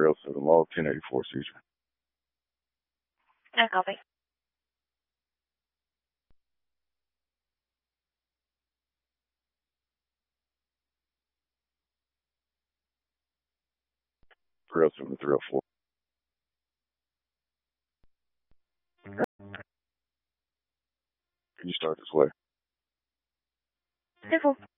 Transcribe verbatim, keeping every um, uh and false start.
three oh seven log, ten eighty-four seizure. I copy. three oh seven to three oh four. Can you start this way? Simple.